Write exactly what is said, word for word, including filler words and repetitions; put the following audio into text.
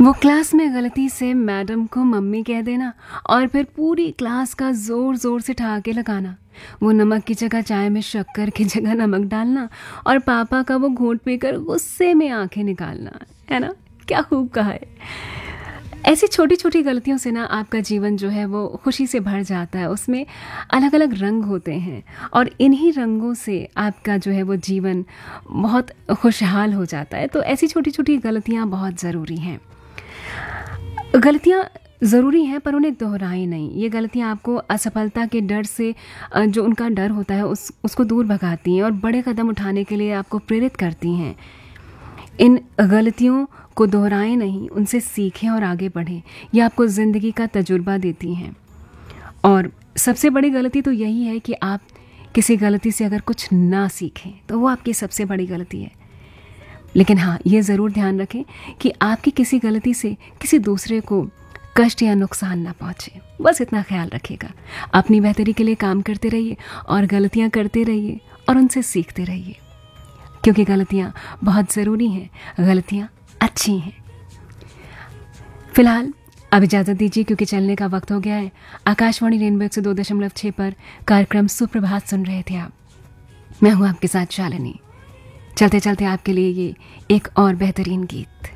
वो क्लास में गलती से मैडम को मम्मी कह देना और फिर पूरी क्लास का जोर जोर से ठहाके लगाना। वो नमक की जगह चाय में शक्कर की जगह नमक डालना और पापा का वो घूंट पीकर गुस्से में आंखें निकालना। है ना, क्या खूब कहा है। ऐसी छोटी छोटी गलतियों से ना आपका जीवन जो है वो खुशी से भर जाता है। उसमें अलग अलग रंग होते हैं और इन्हीं रंगों से आपका जो है वो जीवन बहुत खुशहाल हो जाता है। तो ऐसी छोटी छोटी गलतियाँ बहुत ज़रूरी हैं। गलतियाँ ज़रूरी हैं पर उन्हें दोहराएं नहीं। ये गलतियाँ आपको असफलता के डर से अ, जो उनका डर होता है उस उसको दूर भगाती हैं और बड़े कदम उठाने के लिए आपको प्रेरित करती हैं। इन गलतियों को दोहराएं नहीं, उनसे सीखें और आगे बढ़ें। ये आपको ज़िंदगी का तजुर्बा देती हैं। और सबसे बड़ी गलती तो यही है कि आप किसी गलती से अगर कुछ ना सीखें तो वो आपकी सबसे बड़ी गलती है। लेकिन हाँ, ये ज़रूर ध्यान रखें कि आपकी किसी गलती से किसी दूसरे को कष्ट या नुकसान ना पहुँचे। बस इतना ख्याल रखिएगा। अपनी बेहतरी के लिए काम करते रहिए और गलतियाँ करते रहिए और उनसे सीखते रहिए, क्योंकि गलतियाँ बहुत ज़रूरी हैं, गलतियाँ अच्छी हैं। फिलहाल अब इजाज़त दीजिए क्योंकि चलने का वक्त हो गया है। आकाशवाणी रेनबो एक सौ दो दशमलव छः पर कार्यक्रम सुप्रभात सुन रहे थे आप। मैं हूँ आपके साथ शालिनी। चलते चलते आपके लिए ये एक और बेहतरीन गीत।